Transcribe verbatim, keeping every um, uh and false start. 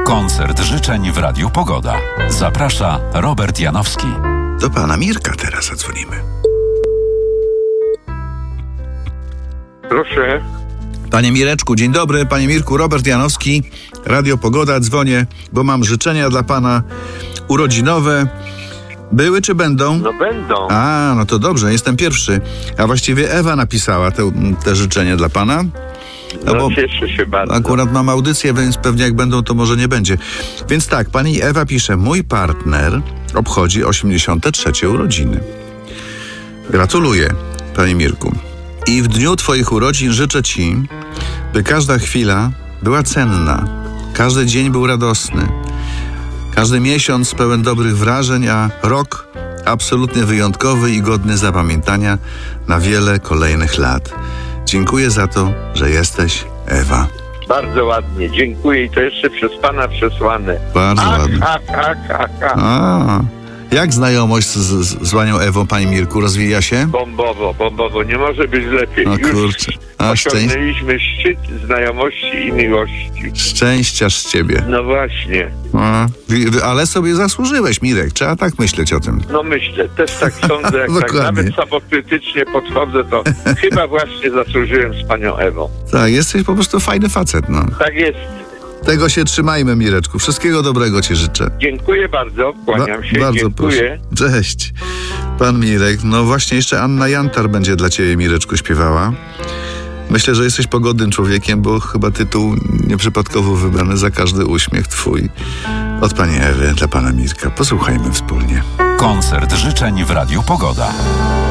Koncert życzeń w Radiu Pogoda. Zaprasza Robert Janowski. Do pana Mirka teraz zadzwonimy. Proszę. Panie Mireczku, dzień dobry. Panie Mirku, Robert Janowski, Radio Pogoda. Dzwonię, bo mam życzenia dla pana urodzinowe. Były czy będą? No będą. A, no to dobrze, jestem pierwszy. A właściwie Ewa napisała te, te życzenia dla pana. No, bo no cieszę się bardzo. akurat mam audycję, więc pewnie jak będą, to może nie będzie. Więc tak, pani Ewa pisze: mój partner obchodzi osiemdziesiąte trzecie urodziny. Gratuluję, panie Mirku. I w dniu twoich urodzin życzę ci, by każda chwila była cenna, każdy dzień był radosny, każdy miesiąc pełen dobrych wrażeń, a rok absolutnie wyjątkowy i godny zapamiętania na wiele kolejnych lat. Dziękuję za to, że jesteś, Ewa. Bardzo ładnie, dziękuję i to jeszcze przez pana przesłane. Bardzo ach, ładnie. Ach, ach, ach, ach. A, jak znajomość z, z, z panią Ewą, panie Mirku, rozwija się? Bombowo, bombowo, nie może być lepiej. No Już kurczę. A, osiągnęliśmy szczyt znajomości i miłości. Szczęścia z ciebie. No właśnie, A, wi- wi- ale sobie zasłużyłeś, Mirek. Trzeba tak myśleć o tym. no myślę, też tak sądzę, jak tak Dokładnie. nawet samokrytycznie podchodzę, to chyba właśnie zasłużyłem z panią Ewą. Tak, jesteś po prostu fajny facet, no. Tak jest. Tego się trzymajmy, Mireczku. Wszystkiego dobrego ci życzę. Dziękuję bardzo, kłaniam się, bardzo dziękuję. proszę. Cześć. Pan Mirek. No właśnie, jeszcze Anna Jantar będzie dla ciebie, Mireczku, śpiewała. Myślę, że jesteś pogodnym człowiekiem, bo chyba tytuł nieprzypadkowo wybrany Za każdy uśmiech twój. Od pani Ewy dla pana Mirka. Posłuchajmy wspólnie. Koncert życzeń w Radiu Pogoda.